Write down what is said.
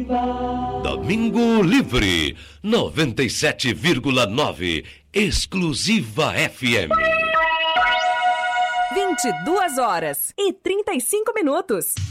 Domingo Livre 97,9 Exclusiva FM. 22 horas e 35 minutos.